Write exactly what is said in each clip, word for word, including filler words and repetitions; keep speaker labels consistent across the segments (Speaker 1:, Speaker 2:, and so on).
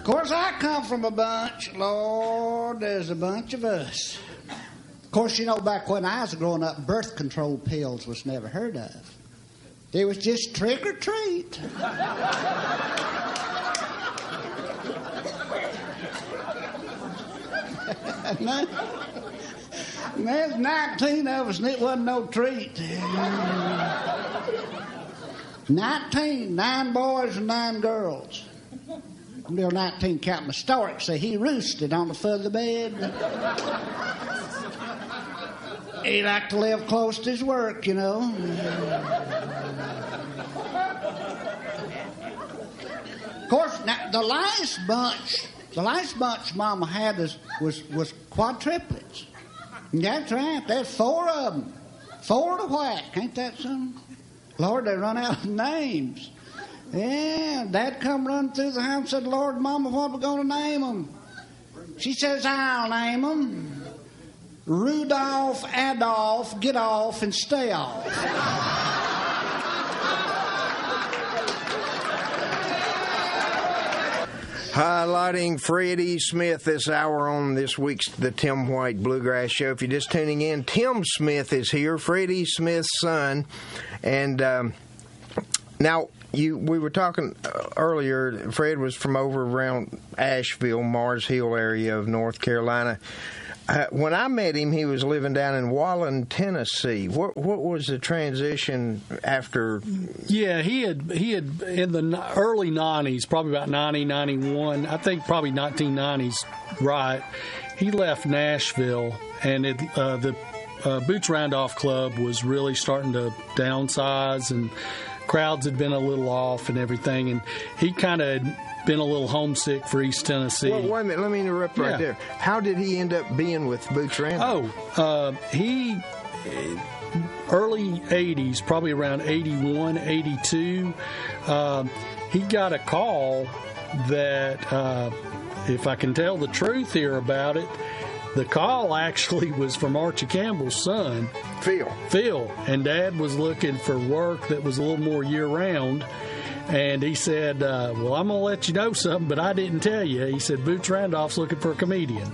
Speaker 1: course, I come from a bunch. Lord, there's a bunch of us. Of course, you know, back when I was growing up, birth control pills was never heard of. It was just trick or treat. Man, there's nineteen of us, and it wasn't no treat. Nineteen, nine boys and nine girls. Bill nineteen counting my stork, so he roosted on the foot of the bed. He liked to live close to his work, you know. Of course, now, the last bunch, the last bunch Mama had was was, was quadruplets. That's right. There's four of them, four to whack. Ain't that something? Lord, they run out of names. Yeah, Dad come running through the house and said, Lord, Mama, what are we going to name them? She says, I'll name them. Rudolph, Adolf, get off and stay off.
Speaker 2: Highlighting Freddie Smith this hour on this week's The Tim White Bluegrass Show. If you're just tuning in, Tim Smith is here, Freddie Smith's son. And um, now... You, we were talking earlier, Fred was from over around Asheville, Mars Hill area of North Carolina. Uh, when I met him, he was living down in Wallen, Tennessee. What what was the transition after?
Speaker 3: Yeah, he had he had in the early nineties, probably about ninety, ninety-one, I think probably nineteen nineties, right, he left Nashville, and it, uh, the uh, Boots Randolph Club was really starting to downsize, and crowds had been a little off and everything, and he kind of had been a little homesick for East Tennessee.
Speaker 2: Well, wait a minute. Let me interrupt right
Speaker 3: yeah.
Speaker 2: there. How did he end up being with Boots Randolph?
Speaker 3: Oh, uh, he, early eighties, probably around eighty-one, eighty-two, uh, he got a call that, uh, if I can tell the truth here about it, the call actually was from Archie Campbell's son,
Speaker 2: Phil.
Speaker 3: Phil. And Dad was looking for work that was a little more year-round. And he said, uh, well, I'm going to let you know something, but I didn't tell you. He said, Boots Randolph's looking for a comedian.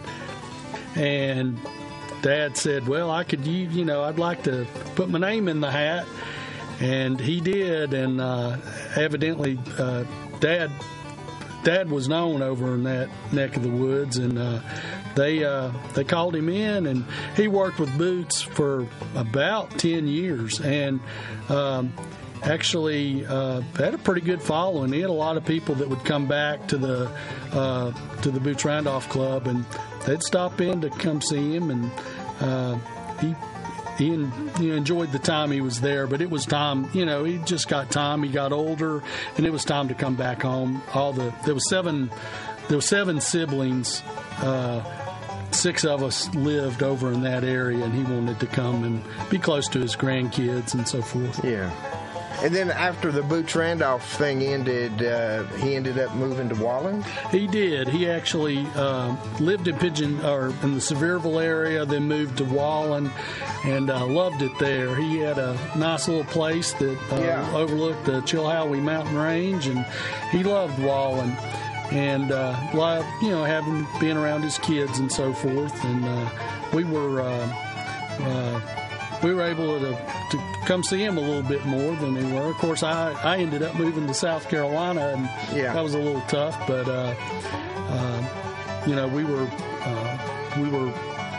Speaker 3: And Dad said, well, I could, you, you know, I'd like to put my name in the hat. And he did. And uh, evidently, uh, Dad Dad was known over in that neck of the woods, and uh, they uh, they called him in, and he worked with Boots for about ten years, and um, actually uh, had a pretty good following. He had a lot of people that would come back to the uh, to the Boots Randolph Club, and they'd stop in to come see him, and uh, he. He, he enjoyed the time he was there, but it was time, you know, he just got time. He got older, and it was time to come back home. All the there was seven, there were seven siblings. Uh, six of us lived over in that area, and he wanted to come and be close to his grandkids and so forth.
Speaker 2: Yeah. And then after the Boots Randolph thing ended, uh, he ended up moving to Wallen?
Speaker 3: He did. He actually uh, lived in Pigeon, or in the Sevierville area, then moved to Wallen, and uh, loved it there. He had a nice little place that uh, yeah. overlooked the Chilhowie Mountain Range, and he loved Wallen. And uh, loved, you know, having being around his kids and so forth. And uh, we were uh, uh, we were able to, to come see him a little bit more than we were. Of course, I, I ended up moving to South Carolina, and
Speaker 2: yeah.
Speaker 3: that was a little tough. But uh, uh, you know, we were uh, we were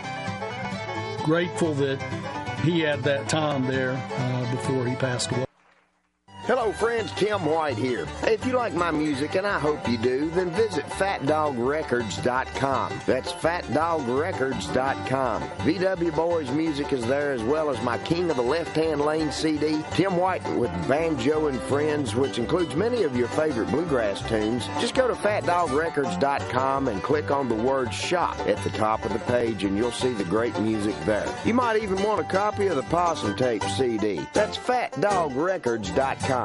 Speaker 3: grateful that he had that time there uh, before he passed away.
Speaker 2: Hello, friends. Tim White here. Hey, if you like my music, and I hope you do, then visit fat dog records dot com. That's fat dog records dot com. V W Boys music is there, as well as my King of the Left-Hand Lane C D, Tim White with Banjo and Friends, which includes many of your favorite bluegrass tunes. Just go to fat dog records dot com and click on the word shop at the top of the page, and you'll see the great music there. You might even want a copy of the Possum Tape C D. That's fat dog records dot com.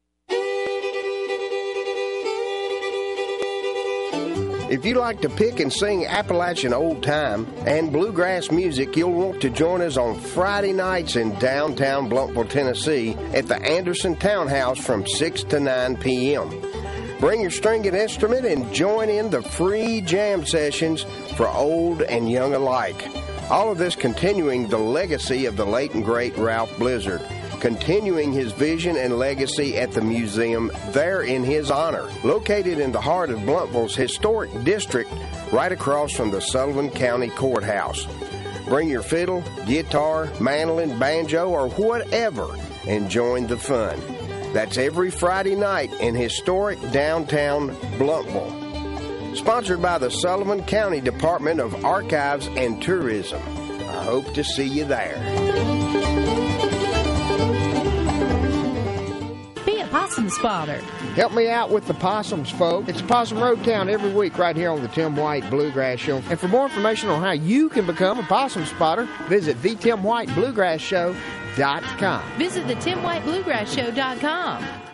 Speaker 2: If you like to pick and sing Appalachian old time and bluegrass music, you'll want to join us on Friday nights in downtown Blumpville, Tennessee at the Anderson Townhouse from six to nine p.m. Bring your stringed instrument and join in the free jam sessions for old and young alike. All of this continuing the legacy of the late and great Ralph Blizzard, continuing his vision and legacy at the museum there in his honor, located in the heart of Blountville's historic district, right across from the Sullivan County Courthouse. Bring your fiddle, guitar, mandolin, banjo, or whatever, and join the fun. That's every Friday night in historic downtown Blountville. Sponsored by the Sullivan County Department of Archives and Tourism. I hope to see you there.
Speaker 4: Be a possum spotter.
Speaker 2: Help me out with the possums, folks. It's Possum Road Town every week right here on the Tim White Bluegrass Show. And for more information on how you can become a possum spotter, visit the tim white bluegrass show dot com.
Speaker 4: Visit the tim white bluegrass show dot com.